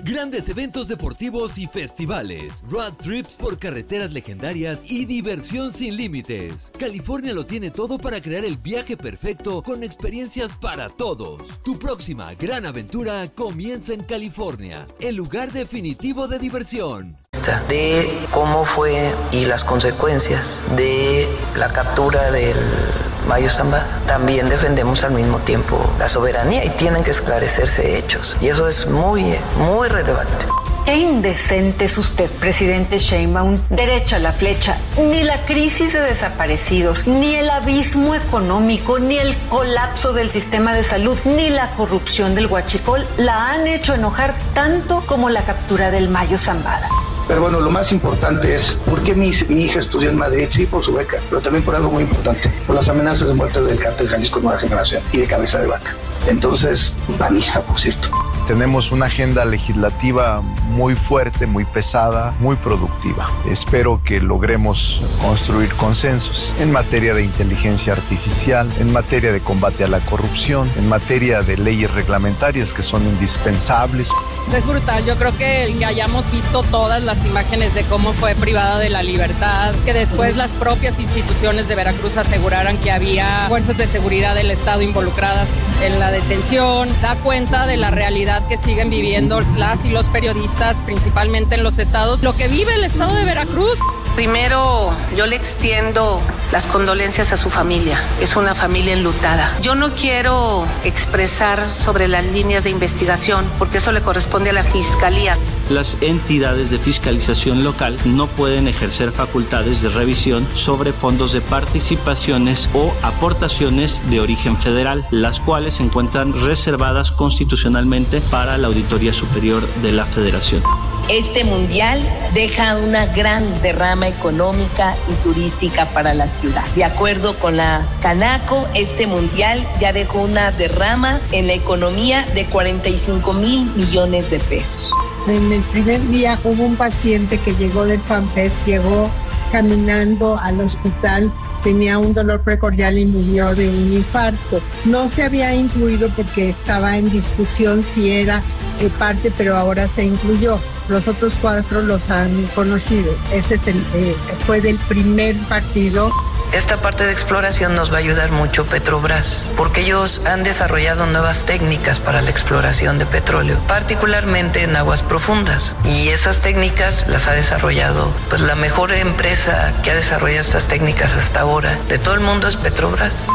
Grandes eventos deportivos y festivales, road trips por carreteras legendarias y diversión sin límites. California lo tiene todo para crear el viaje perfecto con experiencias para todos. Tu próxima gran aventura comienza en California, el lugar definitivo de diversión. De cómo fue y las consecuencias de la captura del Mayo Zambada. También defendemos al mismo tiempo la soberanía y tienen que esclarecerse hechos. Y eso es muy relevante. Qué indecente es usted, presidente Sheinbaum. Derecha a la flecha. Ni la crisis de desaparecidos, ni el abismo económico, ni el colapso del sistema de salud, ni la corrupción del huachicol la han hecho enojar tanto como la captura del Mayo Zambada. Pero bueno, lo más importante es por qué mi hija estudió en Madrid, sí, por su beca, pero también por algo muy importante, por las amenazas de muerte del cártel Jalisco Nueva Generación y de Cabeza de Vaca. Entonces, panista, por cierto. Tenemos una agenda legislativa muy fuerte, muy pesada, muy productiva. Espero que logremos construir consensos en materia de inteligencia artificial, en materia de combate a la corrupción, en materia de leyes reglamentarias que son indispensables. Es brutal, yo creo que hayamos visto todas las imágenes de cómo fue privada de la libertad, que después las propias instituciones de Veracruz aseguraran que había fuerzas de seguridad del Estado involucradas en la detención, da cuenta de la realidad que siguen viviendo las y los periodistas, principalmente en los estados, lo que vive el estado de Veracruz. Primero, yo le extiendo las condolencias a su familia. Es una familia enlutada. Yo no quiero expresar sobre las líneas de investigación, porque eso le corresponde a la Fiscalía. Las entidades de fiscalización local no pueden ejercer facultades de revisión sobre fondos de participaciones o aportaciones de origen federal, las cuales se encuentran reservadas constitucionalmente para la Auditoría Superior de la Federación. Este mundial deja una gran derrama económica y turística para la ciudad. De acuerdo con la Canaco, este mundial ya dejó una derrama en la economía de 45,000 millones de pesos. En el primer día hubo un paciente que llegó del FanFest, llegó caminando al hospital, tenía un dolor precordial y murió de un infarto. No se había incluido porque estaba en discusión si era parte, pero ahora se incluyó. Los otros 4 los han conocido. Ese es fue del primer partido. Esta parte de exploración nos va a ayudar mucho Petrobras, porque ellos han desarrollado nuevas técnicas para la exploración de petróleo, particularmente en aguas profundas. Y esas técnicas las ha desarrollado, pues la mejor empresa que ha desarrollado estas técnicas hasta ahora de todo el mundo es Petrobras.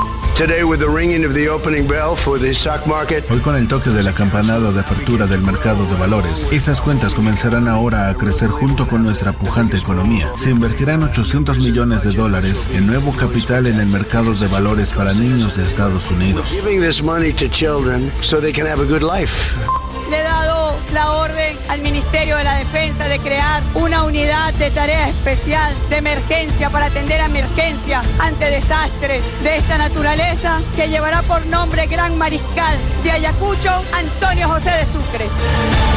Hoy con el toque de la campanada de apertura del mercado de valores, esas cuentas comenzarán ahora a crecer junto con nuestra pujante economía. Se invertirán $800 millones en nuevo capital en el mercado de valores para niños de Estados Unidos. Le he dado la orden al Ministerio de la Defensa de crear una unidad de tarea especial de emergencia para atender a emergencias ante desastres de esta naturaleza que llevará por nombre Gran Mariscal de Ayacucho, Antonio José de Sucre.